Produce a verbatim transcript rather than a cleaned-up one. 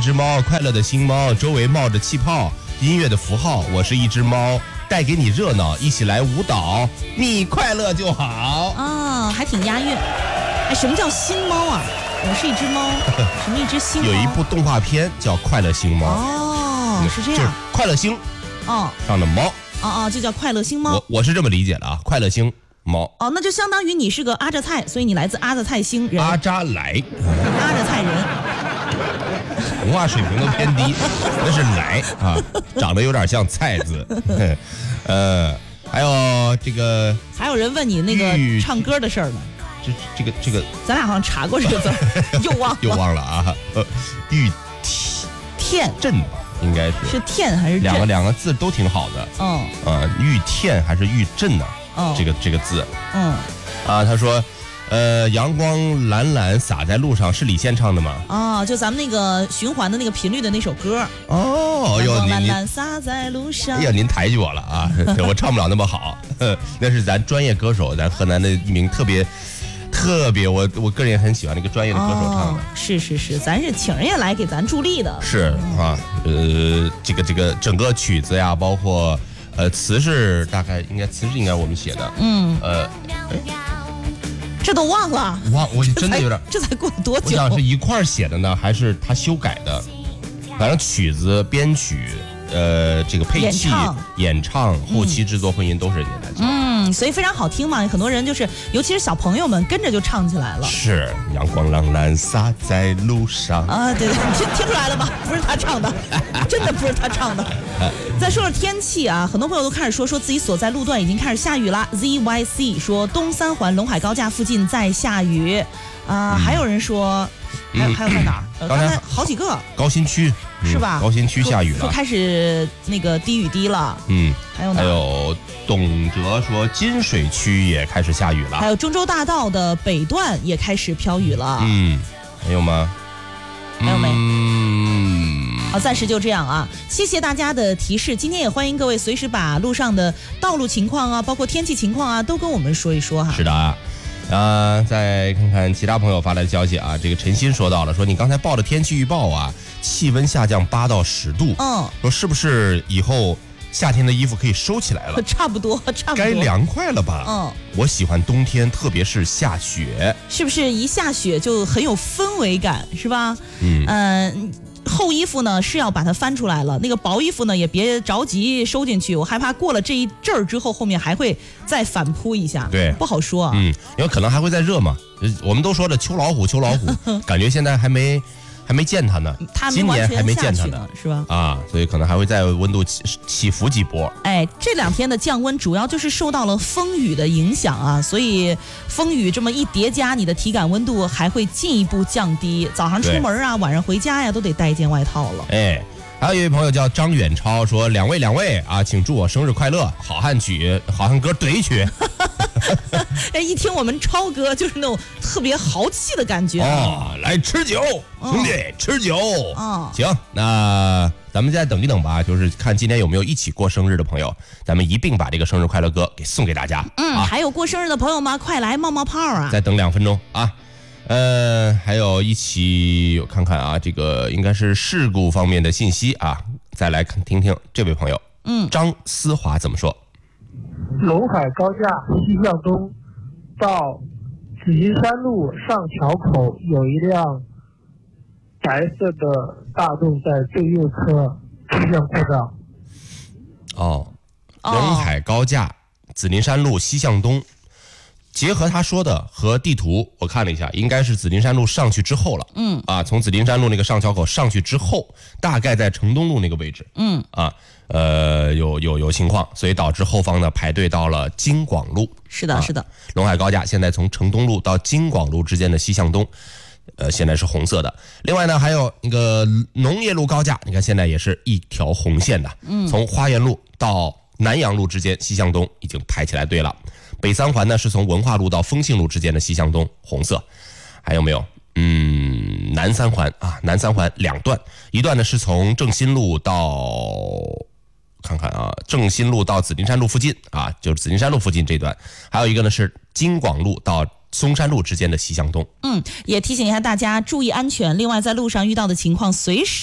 只猫，快乐的星猫，周围冒着气泡，音乐的符号。我是一只猫，带给你热闹，一起来舞蹈，你快乐就好。 啊，还挺押韵。哎，什么叫新猫啊？我是一只猫，什么一只新猫？ 有一部动画片叫《快乐星猫》。 哦，是这样。 就是快乐星， 哦， 上的猫。 哦哦，就叫快乐星猫。 我我是这么理解的啊，快乐星猫。 哦，那就相当于你是个阿扎菜，所以你来自阿扎菜星人。 阿扎来， 阿扎菜人， 文化水平都偏低，那是来啊，长得有点像菜字。呃，还有这个， 还有人问你那个唱歌的事儿呢。 这这个这个， 咱俩好像查过这个字，又忘了， 又忘了啊。呃，玉天镇吧，应该是是天还是两个两个字都挺好的。 嗯， 啊，玉天还是玉镇呢？ 嗯， 这个这个字， 嗯， 啊，他说。呃，阳光懒懒洒在路上是李现唱的吗？ 哦，就咱们那个循环的那个频率的那首歌。 哦， 阳光懒懒洒在路上。 哎呀，您抬举我了啊！我唱不了那么好，那是咱专业歌手，咱河南的一名特别特别，我我个人也很喜欢那个专业的歌手唱的。 哦、是是是，咱是请人家来给咱助力的。 是啊，呃，这个这个整个曲子呀，包括呃词是大概应该词是应该我们写的。 嗯。 呃。 这都忘了， 忘我真的有点， 这才过了多久？ 我想是一块儿写的呢，还是他修改的？反正曲子、编曲，呃，这个配器、 演唱、 演唱后期制作、混音都是人家来做。 嗯，所以非常好听嘛，很多人就是，尤其是小朋友们跟着就唱起来了。 是阳光朗蓝洒在路上啊，对对，听听出来了吧？不是他唱的，真的不是他唱的。再说说天气啊，很多朋友都开始说说自己所在路段已经开始下雨了。Z Y C 说东三环陇海高架附近在下雨，啊、呃嗯，还有人说，还有、嗯、还有在哪儿？呃、刚才好几个高新区、 嗯、是吧？ 高新区下雨了， 说开始那个滴雨滴了。 嗯， 还有哪？ 还有董哲说金水区也开始下雨了， 还有中州大道的北段也开始飘雨了。 嗯，还有吗？ 还有没？ 嗯。 好，暂时就这样啊！谢谢大家的提示。今天也欢迎各位随时把路上的道路情况啊，包括天气情况啊，都跟我们说一说哈。 是的啊，呃，再看看其他朋友发来的消息啊。这个陈鑫说到了，说你刚才报的天气预报啊，气温下降八到十度， 嗯， 说是不是以后夏天的衣服可以收起来了？ 差不多，差不多， 该凉快了吧？ 嗯， 我喜欢冬天，特别是下雪， 是不是一下雪就很有氛围感，是吧？ 嗯嗯。呃厚衣服呢是要把它翻出来了，那个薄衣服呢也别着急收进去，我害怕过了这一阵儿之后，后面还会再反扑一下， 对， 不好说啊。 嗯，因为可能还会再热嘛。我们都说的秋老虎，秋老虎，感觉现在还没还没见它呢， 它今年还没见它呢，是吧？ 啊，所以可能还会再温度起起伏几波。 哎，这两天的降温主要就是受到了风雨的影响啊，所以风雨这么一叠加，你的体感温度还会进一步降低。早上出门啊，晚上回家呀，都得带一件外套了。 哎。还有一位朋友叫张远超说：“两位两位啊，请祝我生日快乐！好汉曲，好汉歌怼一曲。” 哎，一听我们超哥就是那种特别豪气的感觉啊！来吃酒，兄弟，哦、吃酒啊！ 行，那咱们再等一等吧，就是看今天有没有一起过生日的朋友，咱们一并把这个生日快乐歌给送给大家。 嗯， 啊、 还有过生日的朋友吗？快来冒冒泡啊！ 再等两分钟啊！呃，还有一起我看看啊，这个应该是事故方面的信息啊，再来看听听这位朋友， 嗯， 张思华怎么说？ 陇海高架西向东到紫金山路上桥口有一辆白色的大众在最右侧出现故障。 哦，陇海高架紫金山路西向东。结合他说的和地图，我看了一下，应该是紫金山路上去之后了。 嗯啊，从紫金山路那个上桥口上去之后，大概在城东路那个位置。 嗯啊，呃，有有有情况，所以导致后方呢排队到了京广路。 是的， 啊、 是的。 陇海高架现在从城东路到京广路之间的西向东，呃，现在是红色的。另外呢，还有那个农业路高架，你看现在也是一条红线的。 嗯， 从花园路到南阳路之间西向东已经排起来队了。北三环呢是从文化路到丰庆路之间的西向东，红色。还有没有？嗯，南三环啊，南三环两段，一段呢是从正新路到，看看啊，正新路到紫金山路附近啊，就是紫金山路附近这段，还有一个呢是京广路到松山路之间的西向东。 嗯，也提醒一下大家注意安全。另外，在路上遇到的情况，随时